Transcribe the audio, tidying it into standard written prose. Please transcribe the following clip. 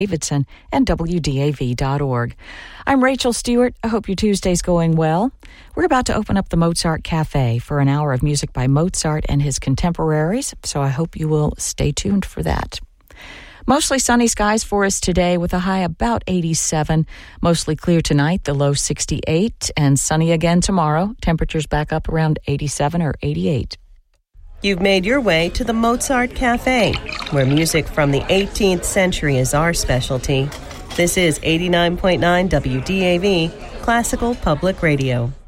Davidson and WDAV.org. I'm Rachel Stewart. I hope your Tuesday's going well. We're about to open up the Mozart Cafe for an hour of music by Mozart and his contemporaries, so I hope you will stay tuned for that. Mostly sunny skies for us today with a high about 87. Mostly clear tonight, the low 68, and sunny again tomorrow. Temperatures back up around 87 or 88. You've made your way to the Mozart Cafe, where music from the 18th century is our specialty. This is 89.9 WDAV, Classical Public Radio.